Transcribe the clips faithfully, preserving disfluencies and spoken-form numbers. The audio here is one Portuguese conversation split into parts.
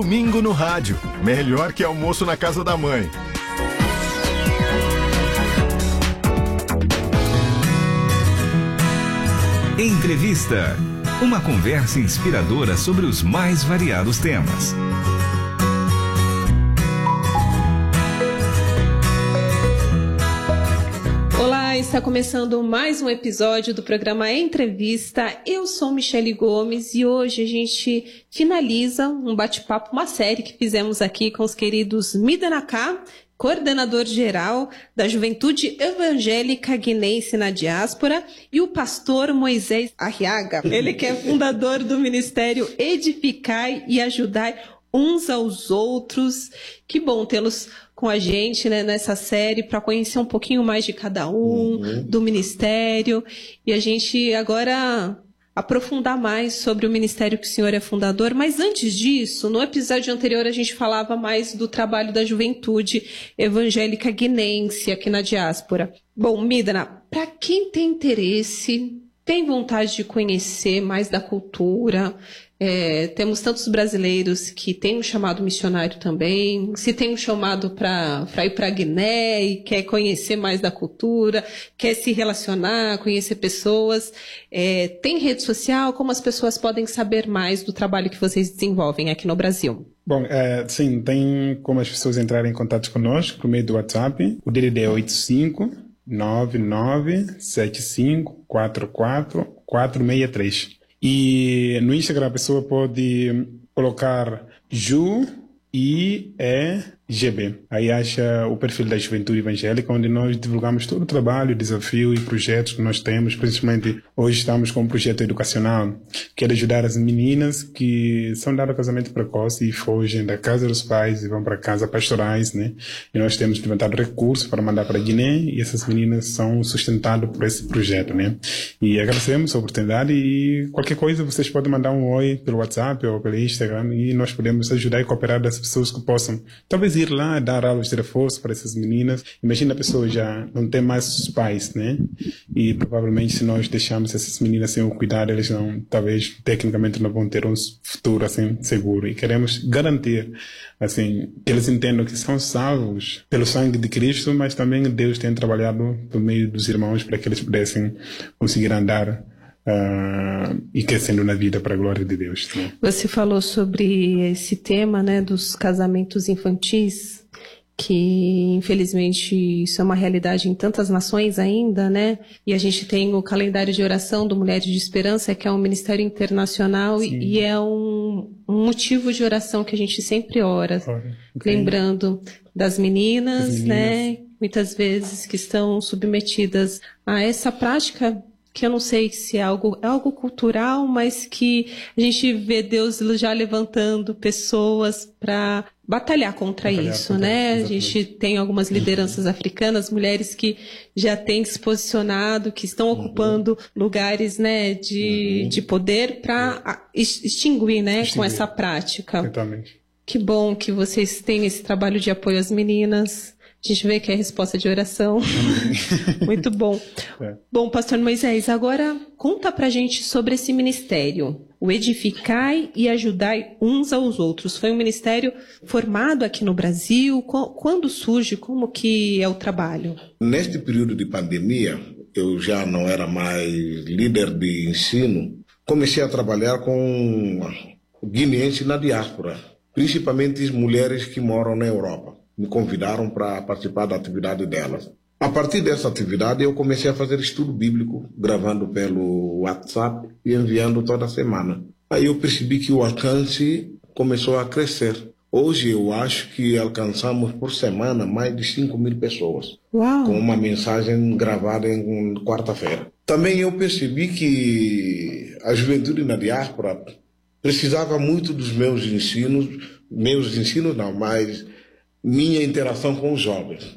Domingo no rádio. Melhor que almoço na casa da mãe. Entrevista. Uma conversa inspiradora sobre os mais variados temas. Olá, está começando mais um episódio do programa Entrevista. Eu sou Michele Gomes e hoje a gente finaliza um bate-papo, uma série que fizemos aqui com os queridos Mida Naká, coordenador geral da Juventude Evangélica Guinense na Diáspora, e o pastor Moisés Arriaga, ele que é fundador do Ministério Edificai e Ajudai uns aos outros. Que bom tê-los com a gente, né, nessa série, para conhecer um pouquinho mais de cada um, uhum. do ministério, e a gente agora aprofundar mais sobre o ministério que o senhor é fundador. Mas antes disso, no episódio anterior a gente falava mais do trabalho da Juventude Evangélica Guinense aqui na diáspora. Bom, Midna, para quem tem interesse, tem vontade de conhecer mais da cultura, é, temos tantos brasileiros que têm um chamado missionário também, se tem um chamado para ir para a Guiné e quer conhecer mais da cultura, quer se relacionar, conhecer pessoas, é, tem rede social? Como as pessoas podem saber mais do trabalho que vocês desenvolvem aqui no Brasil? Bom, é, sim, tem como as pessoas entrarem em contato conosco por meio do WhatsApp. O D D D é oito cinco nove nove sete cinco quatro quatro quatro seis três. E no Instagram a pessoa pode colocar Ju I E G B. Aí acha o perfil da Juventude Evangélica, onde nós divulgamos todo o trabalho, desafio e projetos que nós temos. Principalmente hoje estamos com um projeto educacional que é de ajudar as meninas que são dadas a casamento precoce e fogem da casa dos pais e vão para casa pastorais, né? E nós temos levantado recursos para mandar para a Guiné, e essas meninas são sustentadas por esse projeto, né? E agradecemos a oportunidade, e qualquer coisa vocês podem mandar um oi pelo WhatsApp ou pelo Instagram, e nós podemos ajudar e cooperar das pessoas que possam talvez ir lá, dar aulas de reforço para essas meninas. Imagina a pessoa já não tem mais os pais, né? E provavelmente se nós deixarmos essas meninas sem o cuidado, elas não, talvez, tecnicamente não vão ter um futuro assim seguro. E queremos garantir, assim, que eles entendam que são salvos pelo sangue de Cristo, mas também Deus tem trabalhado por meio dos irmãos para que eles pudessem conseguir andar Uh, e crescendo na vida para a glória de Deus. Né? Você falou sobre esse tema, né, dos casamentos infantis, que infelizmente isso é uma realidade em tantas nações ainda, né? E a gente tem o calendário de oração do Mulheres de Esperança, que é um ministério internacional, e, e é um, um motivo de oração que a gente sempre ora, okay. lembrando das meninas, meninas, né? Muitas vezes que estão submetidas a essa prática, que eu não sei se é algo, é algo cultural, mas que a gente vê Deus já levantando pessoas para batalhar contra batalhar isso, contra né? Isso, a gente tem algumas lideranças uhum. africanas, mulheres que já têm se posicionado, que estão uhum. ocupando lugares, né, de, uhum. de poder para extinguir, né, extinguir. com essa prática. Exatamente. Que bom que vocês têm esse trabalho de apoio às meninas. A gente vê que é resposta de oração. Muito bom. É. Bom, pastor Moisés, agora conta pra gente sobre esse ministério. O Edificai e Ajudai uns aos outros. Foi um ministério formado aqui no Brasil. Quando surge? Como que é o trabalho? Neste período de pandemia, eu já não era mais líder de ensino. Comecei a trabalhar com guineenses na diáspora, principalmente as mulheres que moram na Europa. Me convidaram para participar da atividade delas. A partir dessa atividade, eu comecei a fazer estudo bíblico, gravando pelo WhatsApp e enviando toda semana. Aí eu percebi que o alcance começou a crescer. Hoje eu acho que alcançamos por semana mais de cinco mil pessoas. Uau. Com uma mensagem gravada em quarta-feira. Também eu percebi que a juventude na diáspora precisava muito dos meus ensinos, meus ensinos não, mas minha interação com os jovens.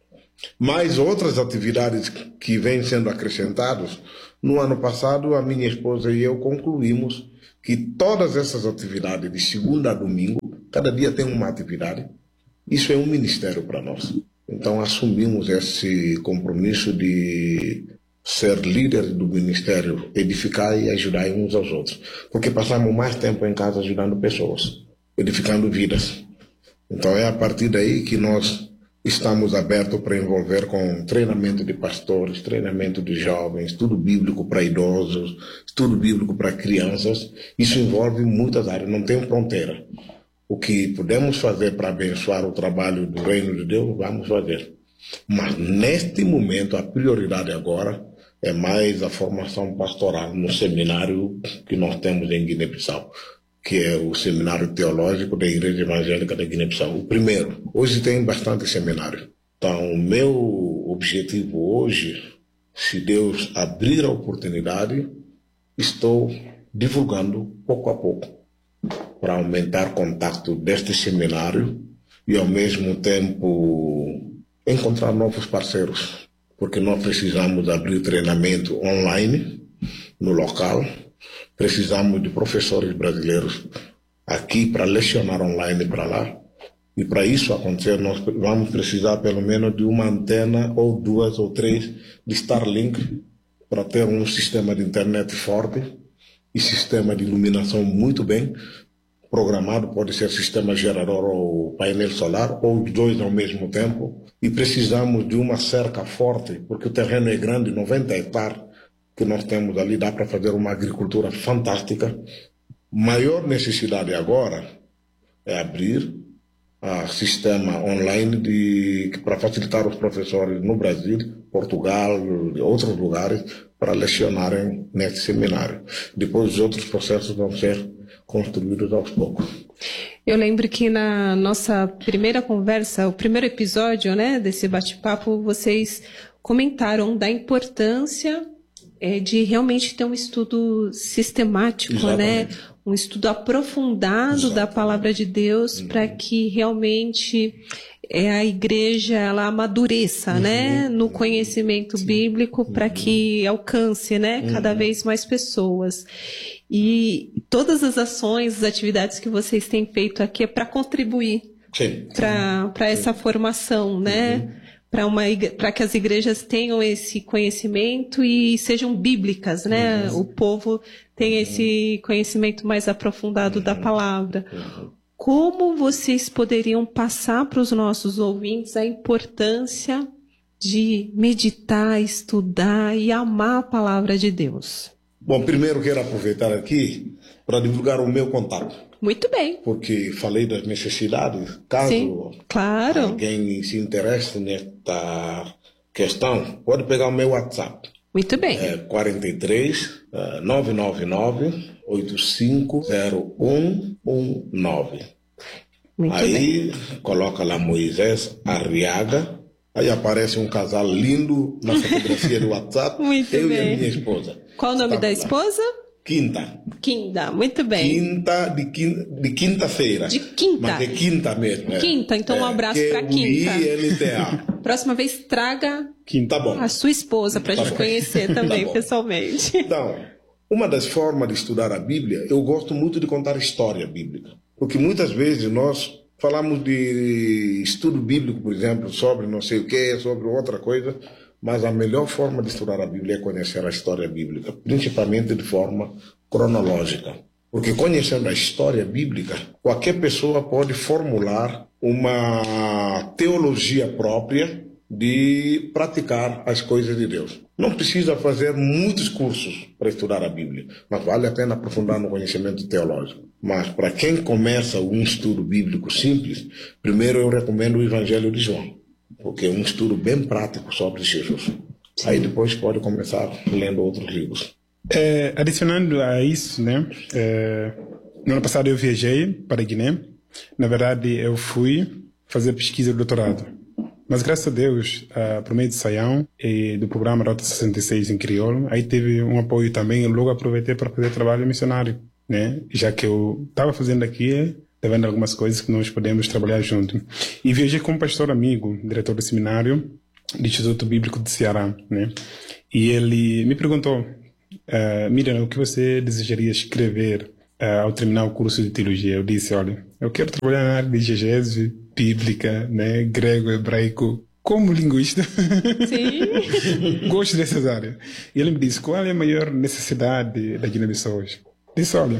Mais outras atividades que vêm sendo acrescentadas. No ano passado, a minha esposa e eu concluímos que todas essas atividades, de segunda a domingo, cada dia tem uma atividade. Isso é um ministério para nós. Então, assumimos esse compromisso de ser líder do ministério, edificar e ajudar uns aos outros. Porque passamos mais tempo em casa ajudando pessoas. edificando vidas. Então é a partir daí que nós estamos abertos para envolver com treinamento de pastores, treinamento de jovens, estudo bíblico para idosos, estudo bíblico para crianças. Isso envolve muitas áreas, não tem fronteira. O que podemos fazer para abençoar o trabalho do reino de Deus, vamos fazer. Mas neste momento, a prioridade agora é mais a formação pastoral no seminário que nós temos em Guiné-Bissau, que é o Seminário Teológico da Igreja Evangélica da Guiné-Bissau. O primeiro. Hoje tem bastante seminário. Então, o meu objetivo hoje, se Deus abrir a oportunidade, estou divulgando pouco a pouco para aumentar contato deste seminário e, ao mesmo tempo, encontrar novos parceiros, porque nós precisamos abrir treinamento online no local. Precisamos de professores brasileiros aqui para lecionar online para lá. E para isso acontecer, nós vamos precisar pelo menos de uma antena ou duas ou três de Starlink para ter um sistema de internet forte e sistema de iluminação muito bem programado. Pode ser sistema gerador ou painel solar, ou os dois ao mesmo tempo. E precisamos de uma cerca forte, porque o terreno é grande, noventa hectares. Que nós temos ali, dá para fazer uma agricultura fantástica. Maior necessidade agora é abrir a sistema online de, para facilitar os professores no Brasil, Portugal e outros lugares para lecionarem nesse seminário. Depois os outros processos vão ser construídos aos poucos. Eu lembro que na nossa primeira conversa, o primeiro episódio, né, desse bate-papo, vocês comentaram da importância É de realmente ter um estudo sistemático, Exatamente. né? Um estudo aprofundado Exatamente. da palavra de Deus uhum. para que realmente é, a igreja ela amadureça, uhum. né? No conhecimento Sim. bíblico uhum. para que alcance, né? Uhum. Cada vez mais pessoas. E todas as ações, as atividades que vocês têm feito aqui é para contribuir para essa formação, né? Uhum. para que as igrejas tenham esse conhecimento e sejam bíblicas, né? Uhum. O povo tem esse conhecimento mais aprofundado uhum. da palavra. Uhum. Como vocês poderiam passar para os nossos ouvintes a importância de meditar, estudar e amar a palavra de Deus? Bom, primeiro quero aproveitar aqui para divulgar o meu contato. Muito bem. Porque falei das necessidades. Caso Sim, claro. alguém se interesse nesta questão, pode pegar o meu WhatsApp. Muito bem. É quarenta e três, nove nove nove, oito cinco zero um um nove. Muito aí bem. Coloca lá Moisés Arriaga. Aí aparece um casal lindo na fotografia do WhatsApp. Muito eu bem. e a minha esposa. Qual o nome Estamos da lá. esposa? Quinta. Quinta, muito bem. Quinta de, quinta, de quinta-feira. De quinta. Mas de quinta mesmo. É. Quinta, então um abraço é, para Quinta. I N T A. Próxima vez traga Quinta, tá bom. a sua esposa para a Tá gente bom. conhecer também Tá pessoalmente. Então, uma das formas de estudar a Bíblia, eu gosto muito de contar história bíblica. Porque muitas vezes nós falamos de estudo bíblico, por exemplo, sobre não sei o que, sobre outra coisa, mas a melhor forma de estudar a Bíblia é conhecer a história bíblica, principalmente de forma cronológica. Porque conhecendo a história bíblica, qualquer pessoa pode formular uma teologia própria de praticar as coisas de Deus. Não precisa fazer muitos cursos para estudar a Bíblia, mas vale a pena aprofundar no conhecimento teológico. Mas para quem começa um estudo bíblico simples, primeiro eu recomendo o Evangelho de João, porque é um estudo bem prático sobre Jesus. Sim. Aí depois pode começar lendo outros livros. É, adicionando a isso, né? É, no ano passado eu viajei para a Guiné. Na verdade, eu fui fazer pesquisa de doutorado. Mas graças a Deus, uh, por meio de Saião e do programa Rota sessenta e seis em crioulo, aí teve um apoio também. Eu logo aproveitei para fazer trabalho missionário, né? Já que eu estava fazendo aqui, tá vendo algumas coisas que nós podemos trabalhar junto. E viajei com um pastor amigo, diretor do seminário do Instituto Bíblico de Ceará, né? E ele me perguntou, uh, Miriam, o que você desejaria escrever uh, ao terminar o curso de teologia? Eu disse, olha, eu quero trabalhar na área de exegese bíblica, né? Grego, hebraico, como linguista. Sim. Gosto dessas áreas. E ele me disse, qual é a maior necessidade da Guiné-Bissau hoje? Disse, olha,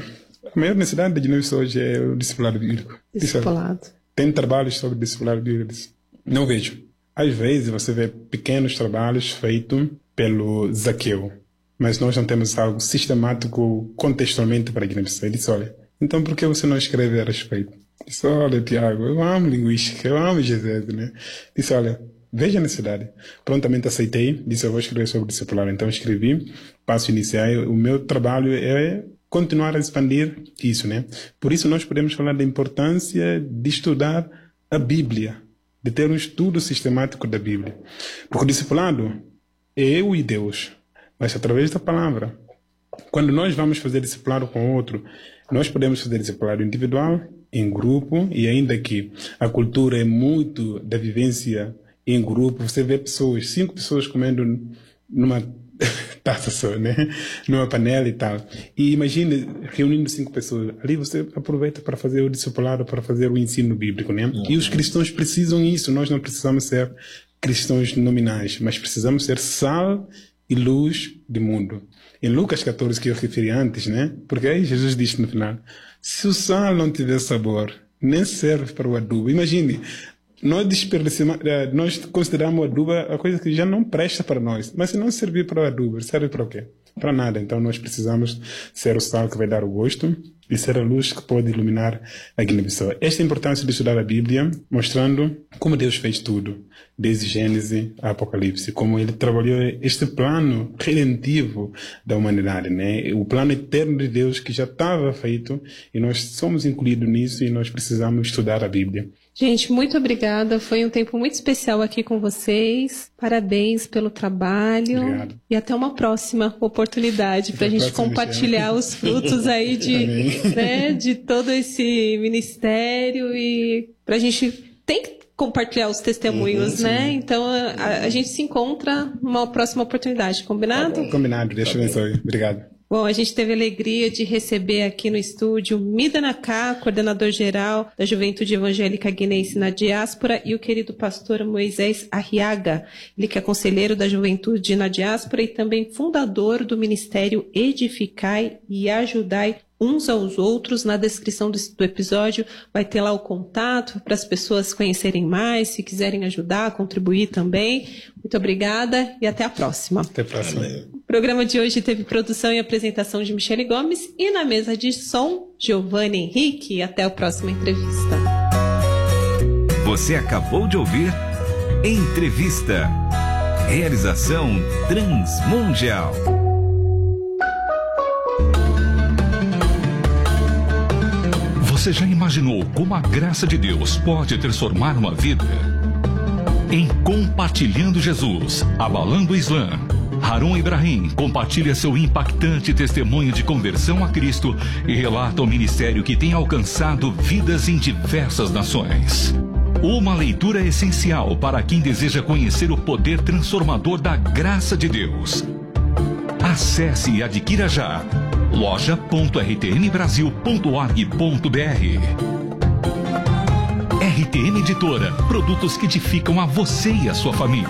A maior necessidade de Guiné hoje é o discipulado bíblico. Discipulado. Tem trabalhos sobre discipulado bíblico? Não vejo. Às vezes você vê pequenos trabalhos feitos pelo Zaqueu, mas nós não temos algo sistemático contextualmente para Guiné-Bissau. Ele disse, olha, então por que você não escreve a respeito? Disse, olha, Tiago, eu amo linguística, eu amo Jesus, né? Disse, olha, veja a necessidade. Prontamente aceitei, disse, eu vou escrever sobre discipulado. Então escrevi, passo inicial, o meu trabalho é continuar a expandir isso, né? Por isso nós podemos falar da importância de estudar a Bíblia, de ter um estudo sistemático da Bíblia. Porque o discipulado é eu e Deus, mas através da palavra. Quando nós vamos fazer discipulado com outro, nós podemos fazer discipulado individual, em grupo, e ainda que a cultura é muito da vivência em grupo, você vê pessoas, cinco pessoas comendo numa taça só, né? Numa panela e tal. E imagine reunindo cinco pessoas. Ali você aproveita para fazer o discipulado, para fazer o ensino bíblico, né? Uhum. E os cristãos precisam disso. Nós não precisamos ser cristãos nominais, mas precisamos ser sal e luz do mundo. Em Lucas catorze, que eu referi antes, né? Porque aí Jesus diz no final, se o sal não tiver sabor, nem serve para o adubo. Imagine, nós desperdiçamos, nós consideramos o adubo a coisa que já não presta para nós. Mas se não servir para o adubo, serve para o quê? Para nada. Então nós precisamos ser o sal que vai dar o gosto e ser a luz que pode iluminar a Guiné-Bissau. Esta é a importância de estudar a Bíblia, mostrando como Deus fez tudo, desde Gênesis a Apocalipse, como Ele trabalhou este plano redentivo da humanidade, né? O plano eterno de Deus que já estava feito e nós somos incluídos nisso e nós precisamos estudar a Bíblia. Gente, muito obrigada. Foi um tempo muito especial aqui com vocês. Parabéns pelo trabalho. Obrigado. E até uma próxima oportunidade para a gente compartilhar os frutos aí de, né, de todo esse ministério e para a gente tem que compartilhar os testemunhos, uhum, né? Então a, a gente se encontra numa próxima oportunidade. Combinado? Tá combinado. Deus te abençoe. Obrigado. Bom, a gente teve a alegria de receber aqui no estúdio Mida Naká, coordenador-geral da Juventude Evangélica Guinense na Diáspora, e o querido pastor Moisés Arriaga, ele que é conselheiro da Juventude na Diáspora e também fundador do Ministério Edificai e Ajudai uns aos outros. Na descrição do, do episódio vai ter lá o contato para as pessoas conhecerem mais, se quiserem ajudar, contribuir também. Muito obrigada e até a próxima. Até a próxima. O programa de hoje teve produção e apresentação de Michele Gomes e na mesa de som, Giovanni Henrique. Até a próxima entrevista. Você acabou de ouvir Entrevista. Realização Transmundial. Você já imaginou como a graça de Deus pode transformar uma vida? Em Compartilhando Jesus, Abalando o Islã, Harun Ibrahim compartilha seu impactante testemunho de conversão a Cristo e relata o ministério que tem alcançado vidas em diversas nações. Uma leitura essencial para quem deseja conhecer o poder transformador da graça de Deus. Acesse e adquira já loja ponto r t m brasil ponto org ponto b r. R T M Editora, produtos que edificam a você e a sua família.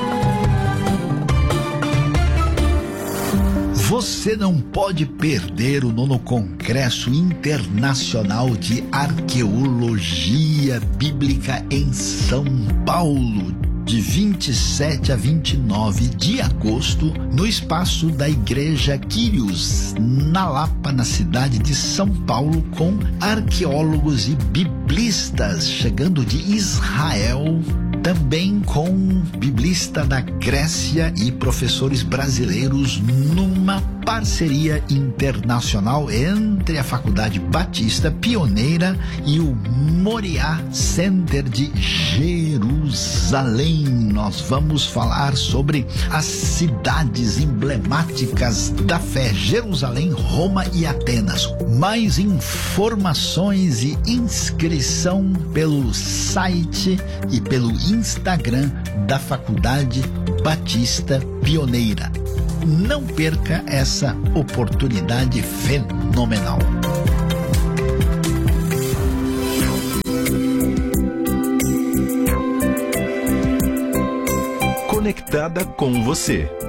Você não pode perder o nono Congresso Internacional de Arqueologia Bíblica em São Paulo, de vinte e sete a vinte e nove de agosto, no espaço da Igreja Quírios, na Lapa, na cidade de São Paulo, com arqueólogos e biblistas chegando de Israel, também com biblista da Grécia e professores brasileiros, numa parceria internacional entre a Faculdade Batista Pioneira e o Moriá Center de Jerusalém. Nós vamos falar sobre as cidades emblemáticas da fé: Jerusalém, Roma e Atenas. Mais informações e inscrição pelo site e pelo Instagram da Faculdade Batista Pioneira. Não perca essa oportunidade fenomenal. Conectada com você.